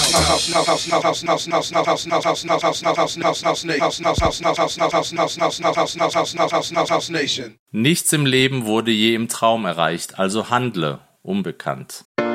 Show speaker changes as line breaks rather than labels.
Nichts im Leben wurde je im Traum erreicht, also handle, unbekannt.